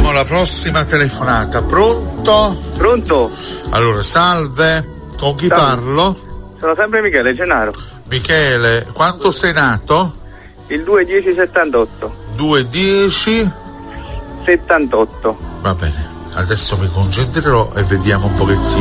Abbiamo la prossima telefonata. Pronto? Pronto? Allora, salve. Con chi parlo? Sono sempre Michele Gennaro. Michele, quanto sei nato? Il 2/10/78. 2/10/78. Va bene, adesso mi concentrerò e vediamo un pochettino.